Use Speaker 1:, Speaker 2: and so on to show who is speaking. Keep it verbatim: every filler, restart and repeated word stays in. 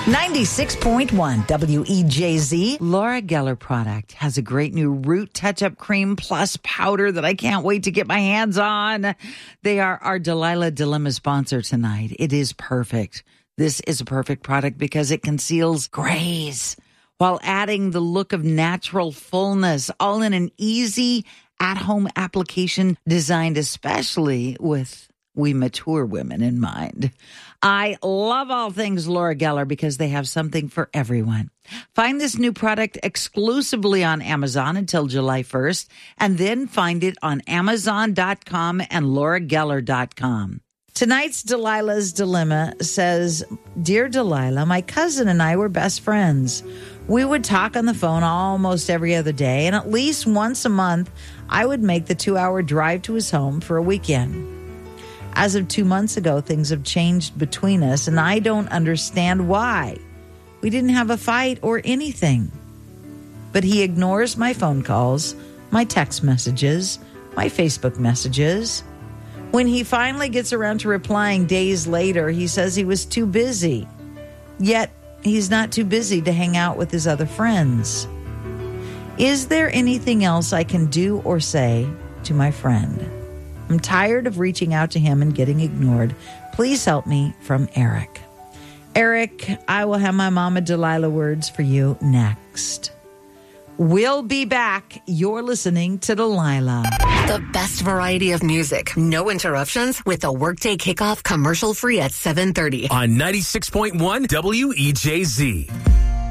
Speaker 1: ninety-six point one W E J Z. Laura Geller product has a great new Root Touch-Up Cream Plus powder that I can't wait to get my hands on. They are our Delilah Dilemma sponsor tonight. It is perfect. This is a perfect product because it conceals grays while adding the look of natural fullness, all in an easy at-home application designed especially with we mature women in mind. I love all things Laura Geller because they have something for everyone. Find this new product exclusively on Amazon until July first, and then find it on amazon dot com and laura geller dot com. Tonight's Delilah's Dilemma says, Dear Delilah, my cousin and I were best friends. We would talk on the phone almost every other day, and at least once a month, I would make the two-hour drive to his home for a weekend. As of two months ago, things have changed between us, and I don't understand why. We didn't have a fight or anything. But he ignores my phone calls, my text messages, my Facebook messages. When he finally gets around to replying days later, he says he was too busy. Yet, he's not too busy to hang out with his other friends. Is there anything else I can do or say to my friend? I'm tired of reaching out to him and getting ignored. Please help me, from Eric. Eric, I will have my Mama Delilah words for you next. We'll be back. You're listening to Delilah.
Speaker 2: The best variety of music. No interruptions with the Workday Kickoff commercial free at seven thirty.
Speaker 3: On ninety-six point one W E J Z.